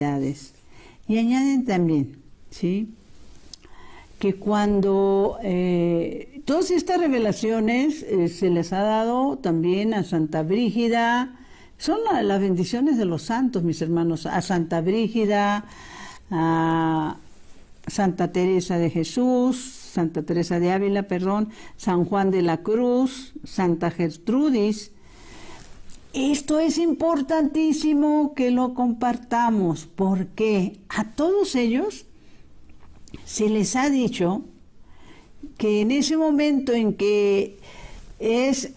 Y añaden también, ¿sí?, que cuando todas estas revelaciones se les ha dado también a Santa Brígida, son las bendiciones de los santos, mis hermanos, a Santa Brígida, a Santa Teresa de Jesús, Santa Teresa de Ávila, perdón, San Juan de la Cruz, Santa Gertrudis. Esto es importantísimo que lo compartamos, porque a todos ellos se les ha dicho que en ese momento en que es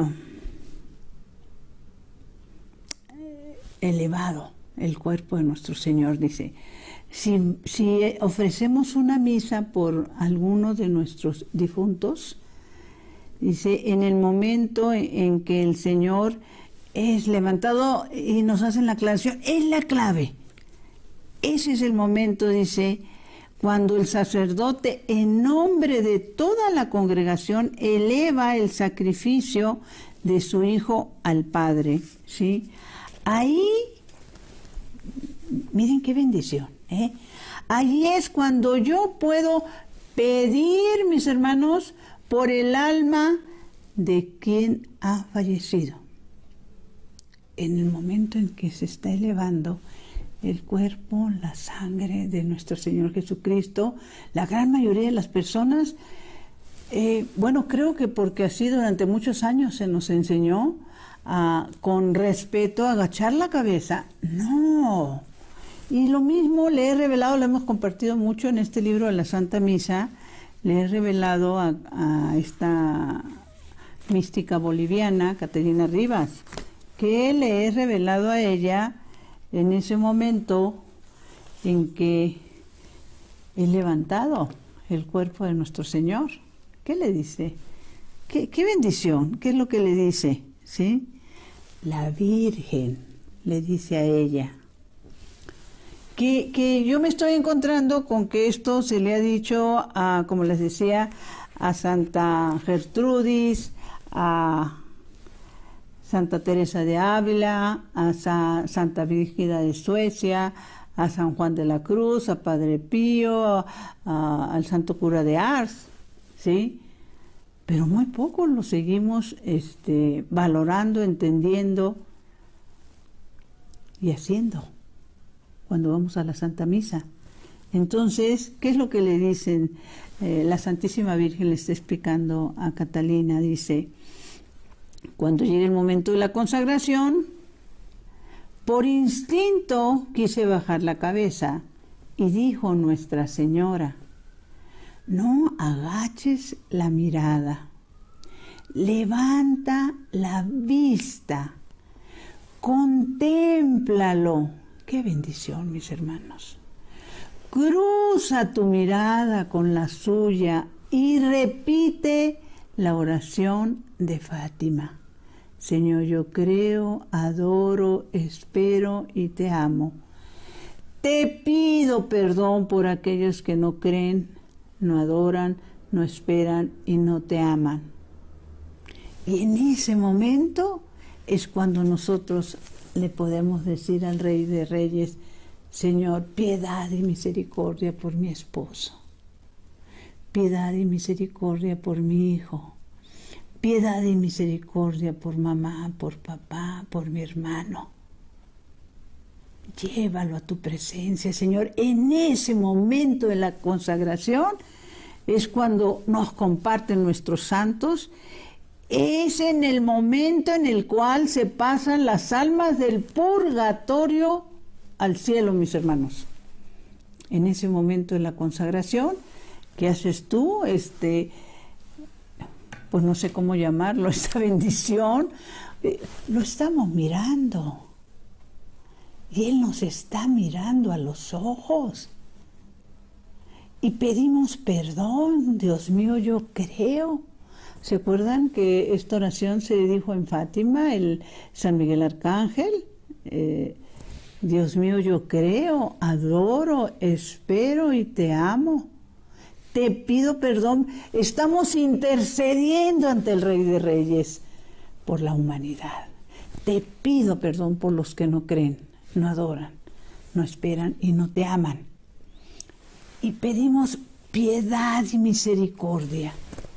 elevado el cuerpo de nuestro Señor, dice, si ofrecemos una misa por alguno de nuestros difuntos, dice, en el momento en que el Señor es levantado y nos hacen la aclaración, es la clave. Ese es el momento, dice, cuando el sacerdote, en nombre de toda la congregación, eleva el sacrificio de su hijo al Padre, ¿sí? Ahí, miren qué bendición, ¿eh? Ahí es cuando yo puedo pedir, mis hermanos, por el alma de quien ha fallecido. En el momento en que se está elevando el cuerpo, la sangre de nuestro Señor Jesucristo, la gran mayoría de las personas, bueno, creo que porque así durante muchos años se nos enseñó con respeto a agachar la cabeza. No. Y lo mismo le he revelado, lo hemos compartido mucho en este libro de la Santa Misa, le he revelado a esta mística boliviana, Caterina Rivas, que le he revelado a ella en ese momento en que he levantado el cuerpo de nuestro Señor. ¿Qué le dice? ¿Qué bendición? ¿Qué es lo que le dice? ¿Sí? La Virgen le dice a ella. Que yo me estoy encontrando con que esto se le ha dicho, como les decía, a Santa Gertrudis, a Santa Teresa de Ávila, a Santa Brígida de Suecia, a San Juan de la Cruz, a Padre Pío, al Santo Cura de Ars, ¿sí? Pero muy poco lo seguimos valorando, entendiendo y haciendo cuando vamos a la Santa Misa. Entonces, ¿qué es lo que le dicen? La Santísima Virgen le está explicando a Catalina, dice, cuando llegue el momento de la consagración, por instinto quise bajar la cabeza y dijo Nuestra Señora, no agaches la mirada, levanta la vista, contémplalo. ¡Qué bendición, mis hermanos! Cruza tu mirada con la suya y repite la oración de Fátima. Señor, yo creo, adoro, espero y te amo. Te pido perdón por aquellos que no creen, no adoran, no esperan y no te aman. Y en ese momento es cuando nosotros le podemos decir al Rey de Reyes, Señor, piedad y misericordia por mi esposo. Piedad y misericordia por mi hijo. Piedad y misericordia por mamá, por papá, por mi hermano. Llévalo a tu presencia, Señor. En ese momento de la consagración es cuando nos comparten nuestros santos. Es en el momento en el cual se pasan las almas del purgatorio al cielo, mis hermanos. En ese momento de la consagración, ¿qué haces tú? Pues no sé cómo llamarlo, esta bendición, lo estamos mirando. Y Él nos está mirando a los ojos. Y pedimos perdón, Dios mío, yo creo. ¿Se acuerdan que esta oración se dijo en Fátima, el San Miguel Arcángel? Dios mío, yo creo, adoro, espero y te amo. Te pido perdón. Estamos intercediendo ante el Rey de Reyes por la humanidad. Te pido perdón por los que no creen, no adoran, no esperan y no te aman. Y pedimos piedad y misericordia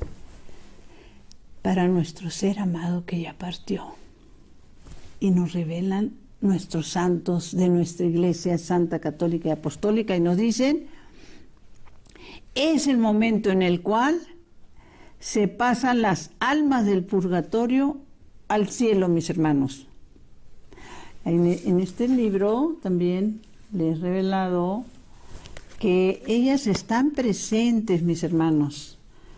para nuestro ser amado que ya partió. Y nos revelan nuestros santos de nuestra Iglesia Santa, Católica y Apostólica y nos dicen, es el momento en el cual se pasan las almas del purgatorio al cielo, mis hermanos. En este libro también les he revelado que ellas están presentes, mis hermanos.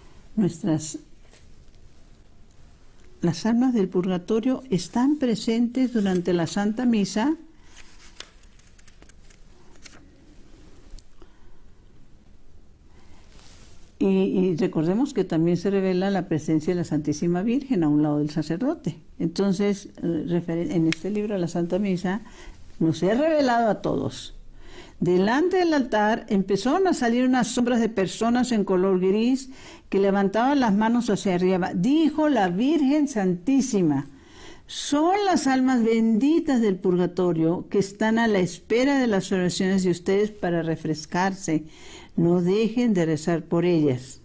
Las almas del purgatorio están presentes durante la Santa Misa y recordemos que también se revela la presencia de la Santísima Virgen a un lado del sacerdote. Entonces, en este libro de la Santa Misa nos he revelado a todos. Delante del altar empezaron a salir unas sombras de personas en color gris que levantaban las manos hacia arriba. Dijo la Virgen Santísima, son las almas benditas del purgatorio que están a la espera de las oraciones de ustedes para refrescarse. No dejen de rezar por ellas.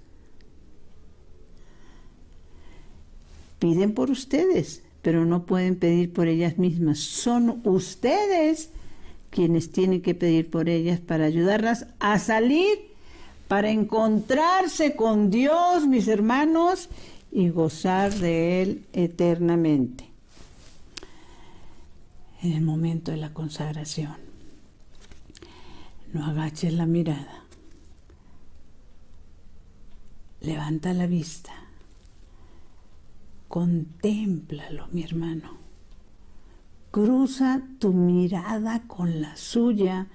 Piden por ustedes, pero no pueden pedir por ellas mismas. Son ustedes quienes tienen que pedir por ellas para ayudarlas a salir, para encontrarse con Dios, mis hermanos, y gozar de Él eternamente. En el momento de la consagración, no agaches la mirada, levanta la vista, contémplalo, mi hermano. Cruza tu mirada con la suya.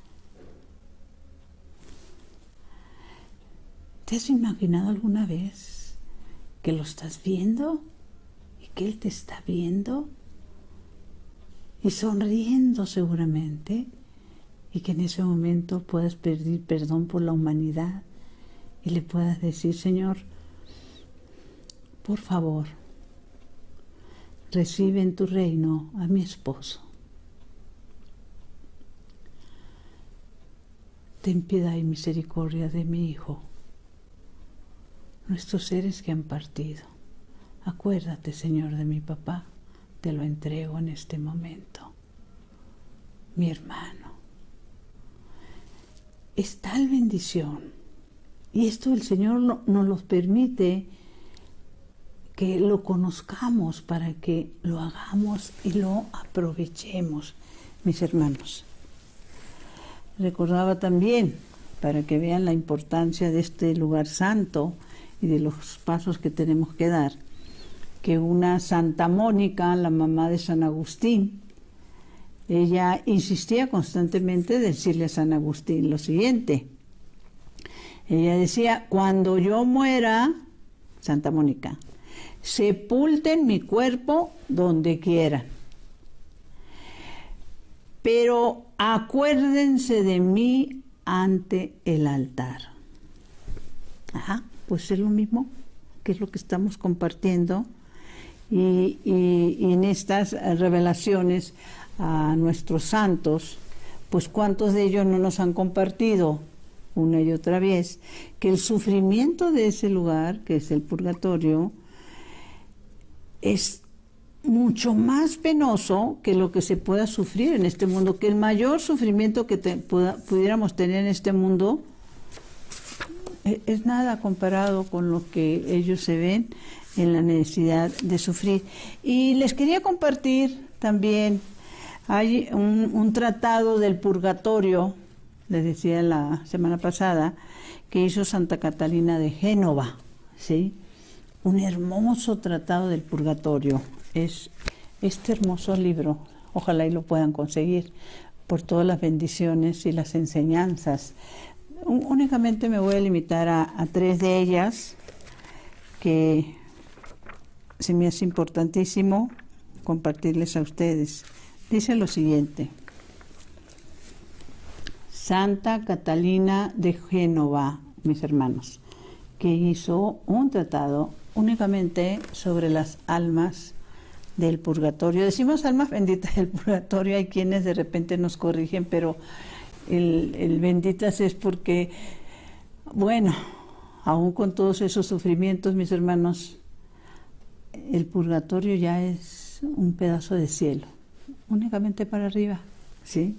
¿Te has imaginado alguna vez que lo estás viendo y que Él te está viendo y sonriendo seguramente y que en ese momento puedas pedir perdón por la humanidad y le puedas decir, Señor, por favor, recibe en tu reino a mi esposo. Ten piedad y misericordia de mi hijo, nuestros seres que han partido. Acuérdate, Señor, de mi papá, te lo entrego en este momento. Mi hermano, es tal bendición, y esto el Señor nos lo permite, que lo conozcamos para que lo hagamos y lo aprovechemos, mis hermanos. Recordaba también, para que vean la importancia de este lugar santo y de los pasos que tenemos que dar, que una Santa Mónica, la mamá de San Agustín, ella insistía constantemente en decirle a San Agustín lo siguiente. Ella decía, cuando yo muera, Santa Mónica, sepulten mi cuerpo donde quieran, pero acuérdense de mí ante el altar. Ajá, pues es lo mismo que es lo que estamos compartiendo y en estas revelaciones a nuestros santos, pues cuántos de ellos no nos han compartido una y otra vez que el sufrimiento de ese lugar, que es el purgatorio, es mucho más penoso que lo que se pueda sufrir en este mundo, que el mayor sufrimiento que pudiéramos tener en este mundo es nada comparado con lo que ellos se ven en la necesidad de sufrir. Y les quería compartir también, hay un tratado del purgatorio, les decía la semana pasada, que hizo Santa Catalina de Génova, ¿sí? Un hermoso tratado del purgatorio. Es este hermoso libro, ojalá y lo puedan conseguir, por todas las bendiciones y las enseñanzas. Únicamente me voy a limitar a 3 de ellas, que se me hace importantísimo compartirles a ustedes. Dice lo siguiente: Santa Catalina de Génova, mis hermanos, que hizo un tratado únicamente sobre las almas del purgatorio. Decimos almas benditas del purgatorio, hay quienes de repente nos corrigen, pero el benditas es porque, bueno, aún con todos esos sufrimientos, mis hermanos, el purgatorio ya es un pedazo de cielo, únicamente para arriba, ¿sí?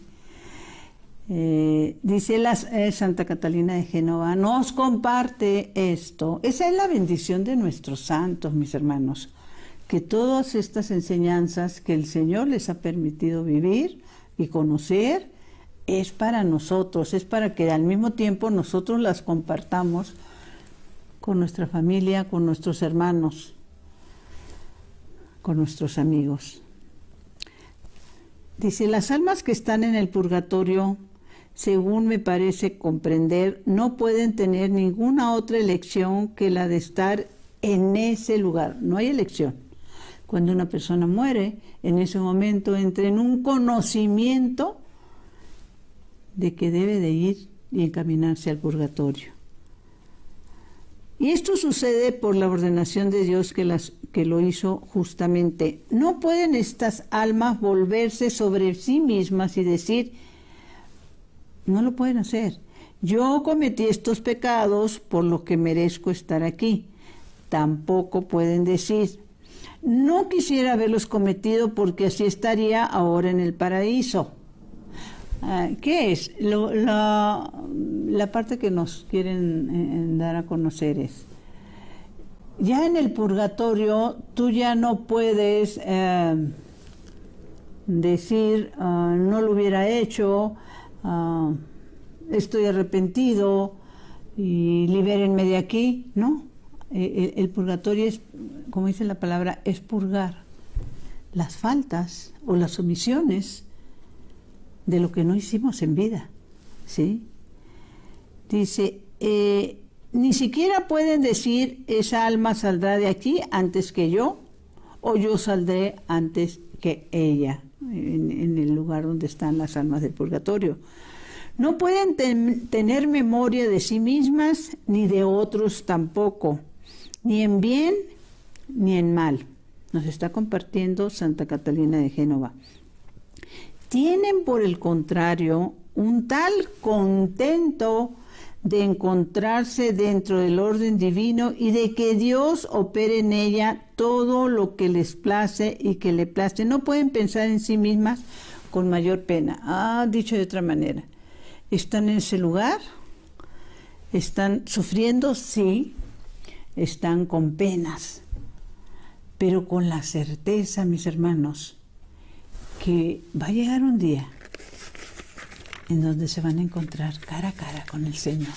Dice Santa Catalina de Génova, nos comparte esto. Esa es la bendición de nuestros santos, mis hermanos, que todas estas enseñanzas que el Señor les ha permitido vivir y conocer es para nosotros, es para que al mismo tiempo nosotros las compartamos con nuestra familia, con nuestros hermanos, con nuestros amigos. Dice, las almas que están en el purgatorio, según me parece comprender, no pueden tener ninguna otra elección que la de estar en ese lugar. No hay elección. Cuando una persona muere, en ese momento entra en un conocimiento de que debe de ir y encaminarse al purgatorio. Y esto sucede por la ordenación de Dios que lo hizo justamente. No pueden estas almas volverse sobre sí mismas y decir, no lo pueden hacer. Yo cometí estos pecados por lo que merezco estar aquí. Tampoco pueden decir, no quisiera haberlos cometido porque así estaría ahora en el paraíso. ¿Qué es? La parte que nos quieren dar a conocer es, ya en el purgatorio tú ya no puedes decir, no lo hubiera hecho, estoy arrepentido y libérenme de aquí, ¿no? El purgatorio es, como dice la palabra, es purgar las faltas o las omisiones de lo que no hicimos en vida, ¿sí? Dice, ni siquiera pueden decir, esa alma saldrá de aquí antes que yo, o yo saldré antes que ella, en el lugar donde están las almas del purgatorio. No pueden tener memoria de sí mismas, ni de otros tampoco, ni en bien, ni en mal. Nos está compartiendo Santa Catalina de Génova. Tienen, por el contrario, un tal contento de encontrarse dentro del orden divino y de que Dios opere en ella todo lo que les place y que le place. No pueden pensar en sí mismas con mayor pena. Dicho de otra manera, están en ese lugar, están sufriendo, sí, están con penas, pero con la certeza, mis hermanos, que va a llegar un día en donde se van a encontrar cara a cara con el Señor.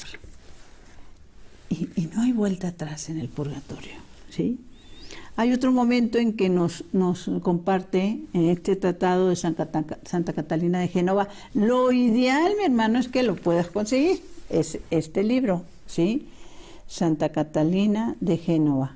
Y no hay vuelta atrás en el purgatorio, ¿sí? Hay otro momento en que nos comparte en este tratado de Santa Catalina de Génova. Lo ideal, mi hermano, es que lo puedas conseguir. Es este libro, ¿sí? Santa Catalina de Génova.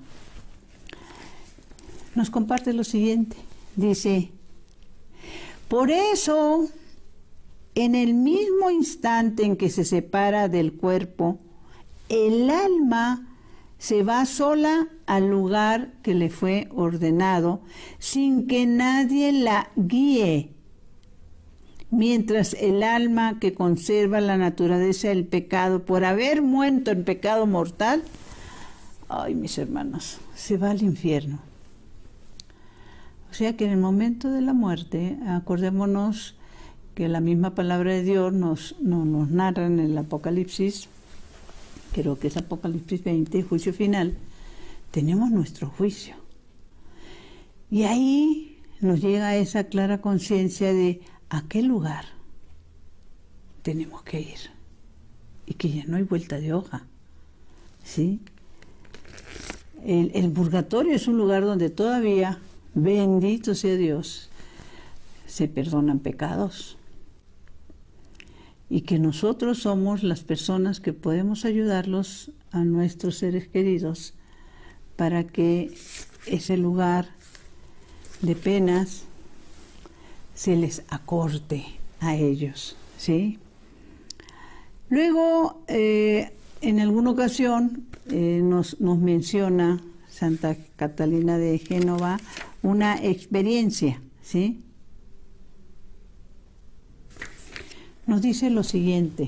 Nos comparte lo siguiente. Dice, por eso, en el mismo instante en que se separa del cuerpo, el alma se va sola al lugar que le fue ordenado, sin que nadie la guíe, mientras el alma que conserva la naturaleza del pecado, por haber muerto en pecado mortal, ay, mis hermanos, se va al infierno. O sea que en el momento de la muerte, acordémonos que la misma palabra de Dios nos narra en el Apocalipsis, creo que es Apocalipsis 20, juicio final, tenemos nuestro juicio. Y ahí nos llega esa clara conciencia de a qué lugar tenemos que ir y que ya no hay vuelta de hoja, ¿sí? El purgatorio es un lugar donde todavía, bendito sea Dios, se perdonan pecados. Y que nosotros somos las personas que podemos ayudarlos a nuestros seres queridos para que ese lugar de penas se les acorte a ellos, ¿sí? Luego, en alguna ocasión nos menciona Santa Catalina de Génova una experiencia, ¿sí? Nos dice lo siguiente.